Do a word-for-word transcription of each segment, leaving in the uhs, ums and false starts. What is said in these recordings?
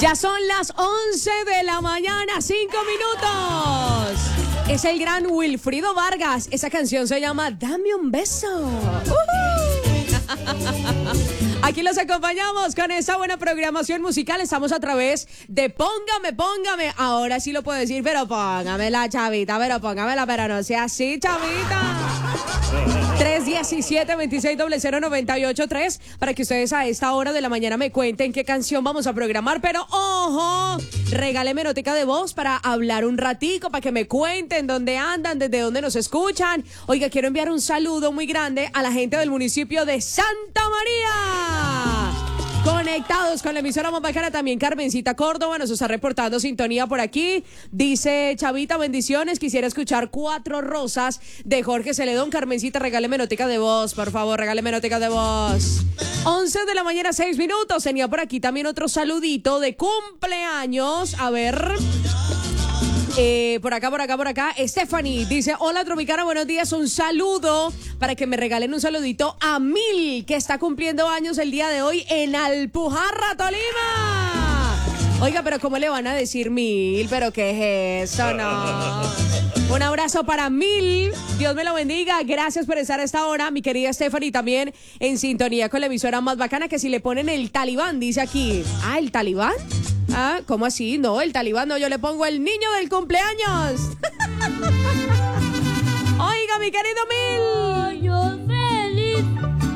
Ya son las once de la mañana, cinco minutos. Es el gran Wilfrido Vargas. Esa canción se llama Dame un beso. Uh-huh. Aquí los acompañamos con esa buena programación musical. Estamos a través de Póngame, Póngame. Ahora sí lo puedo decir, pero póngamela, chavita, pero póngamela, pero no sea así, chavita. tres diecisiete, veintiséis cero cero, noventa y ocho tres para que ustedes a esta hora de la mañana me cuenten qué canción vamos a programar. Pero ojo, regáleme notica de voz para hablar un ratico, para que me cuenten dónde andan, desde dónde nos escuchan. Oiga, quiero enviar un saludo muy grande a la gente del municipio de Santa María. Conectados con la emisora más bacana, también Carmencita Córdoba nos está reportando sintonía por aquí. Dice Chavita, bendiciones, quisiera escuchar Cuatro Rosas de Jorge Celedón. Carmencita, regáleme notica de voz, por favor, regáleme notica de voz. once de la mañana, seis minutos. Tenía por aquí también otro saludito de cumpleaños. A ver... Eh, por acá, por acá, por acá, Stephanie dice: hola Tropicana, buenos días, un saludo para que me regalen un saludito a Mil, que está cumpliendo años el día de hoy en Alpujarra, Tolima. Oiga, pero ¿cómo le van a decir Mil? ¿Pero qué es eso? No. Un abrazo para Mil, Dios me lo bendiga, gracias por estar a esta hora, mi querida Stephanie, también en sintonía con la emisora más bacana, que si le ponen el Talibán, dice aquí. Ah, ¿el Talibán? Ah, ¿cómo así? No, el Talibán no, yo le pongo el niño del cumpleaños. Oiga, mi querido Mil. Yo feliz,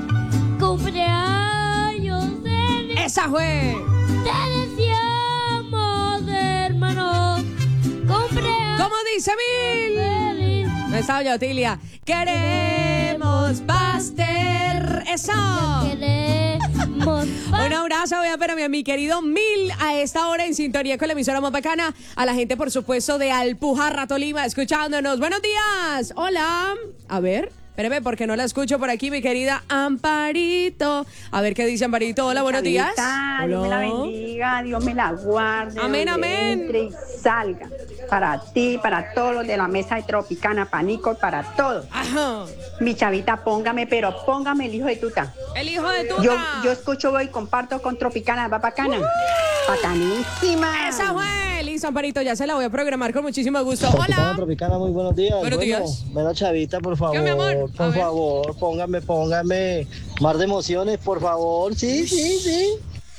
cumpleaños feliz. Esa fue. Te deseamos, hermano, cumpleaños. ¿Cómo dice Mil? Feliz. No estaba yo, Tilia. Queremos Pastel. Eso. Queremos Un abrazo, vea, pero mi, mi querido Mil, a esta hora en sintonía con la emisora más bacana. A la gente, por supuesto, de Alpujarra, Tolima, escuchándonos. Buenos días. Hola. A ver, espérame, porque no la escucho por aquí, mi querida Amparito. A ver qué dice Amparito. Hola, buenos días. Hola. Dios me la bendiga, Dios me la guarde. Amén, amén. Entre y salga. Para ti, para todos los de la mesa de Tropicana, para Nico, para todos. Ajá. Mi chavita, póngame, pero póngame el hijo de tuta. El hijo de tuta. Yo, yo escucho y comparto con Tropicana, va bacana. Uh, Bacanísima. Esa fue. Listo, Amparito, ya se la voy a programar con muchísimo gusto. Tropicana, Hola. Tropicana, muy buenos días. Buenos bueno, días. Bueno, chavita, por favor, ¿Qué, mi amor? A por ver. favor, póngame, póngame mar de emociones, por favor. Sí, sí, sí.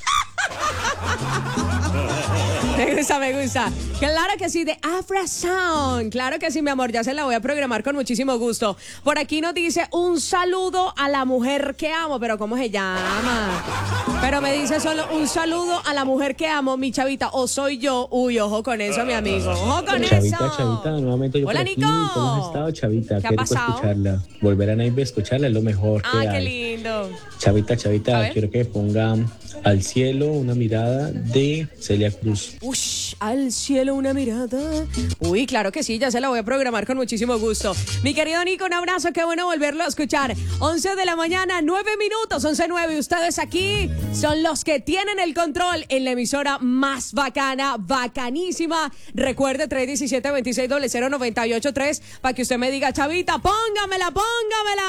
Me gusta, me gusta. Claro que sí, de Afra Sound. Claro que sí, mi amor, ya se la voy a programar con muchísimo gusto. Por aquí nos dice un saludo a la mujer que amo, pero ¿cómo se llama? Pero me dice solo un saludo a la mujer que amo, mi chavita, o soy yo. Uy, ojo con eso, mi amigo. Ojo con Chavita, eso. Chavita, nuevamente yo Hola, por aquí. Nico. ¿Cómo has estado, Chavita? ¿Qué ha Qué rico pasado? escucharla. Volver a Naive a escucharla es lo mejor que Ah, qué hay. lindo. Chavita, A Chavita, ver. quiero que ponga al cielo una mirada de Celia Cruz. Ush, al cielo una mirada. Uy, claro que sí, ya se la voy a programar con muchísimo gusto. Mi querido Nico, un abrazo, qué bueno volverlo a escuchar. once de la mañana, nueve minutos, once nueve. Ustedes aquí son los que tienen el control en la emisora más bacana, bacanísima. Recuerde, tres diecisiete, veintiséis cero cero, noventa y ocho tres para que usted me diga, chavita, póngamela, póngamela.